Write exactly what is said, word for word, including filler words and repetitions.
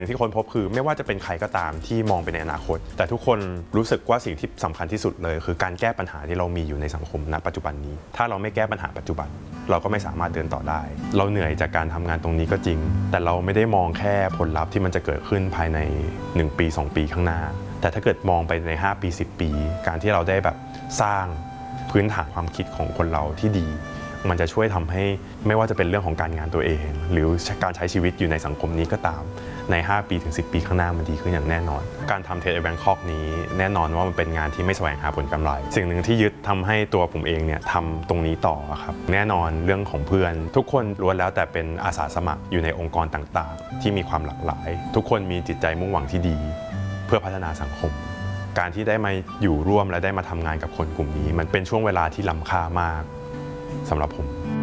ที่ค้นพบคือไม่ว่าจะเป็นใครก็ตามที่มองไปในอนาคตแต่ทุกคนรู้สึกว่าสิ่งที่สำคัญที่สุดเลยคือการแก้ปัญหาที่เรามีอยู่ในสังคมณปัจจุบันนี้ถ้าเราไม่แก้ปัญหาปัจจุบันเราก็ไม่สามารถเดินต่อได้เราเหนื่อยจากการทำงานตรงนี้ก็จริงแต่เราไม่ได้มองแค่ผลลัพธ์ที่มันจะเกิดขึ้นภายในหนึ่งปีสองปีข้างหน้าแต่ถ้าเกิดมองไปในห้าปีสิบปีการที่เราได้แบบสร้างพื้นฐานความคิดของคนเราที่ดีมันจะช่วยทำให้ไม่ว่าจะเป็นเรื่องของการงานตัวเองหรือการใช้ชีวิตอยู่ในสังคมนี้ก็ตามในห้าปีถึงสิบปีข้างหน้ามันดีขึ้นอย่างแน่นอนการทำเทรดแบงคอกนี้แน่นอนว่ามันเป็นงานที่ไม่แสวงหาผลกำไรสิ่งหนึ่งที่ยึดทำให้ตัวผมเองเนี่ยทำตรงนี้ต่อครับแน่นอนเรื่องของเพื่อนทุกคนล้วนแล้วแต่เป็นอาสาสมัครอยู่ในองค์กรต่างๆที่มีความหลากหลายทุกคนมีจิตใจมุ่งหวังที่ดีเพื่อพัฒนาสังคมการที่ได้มาอยู่ร่วมและได้มาทำงานกับคนกลุ่มนี้มันเป็นช่วงเวลาที่ล้ำค่ามากสำหรับผม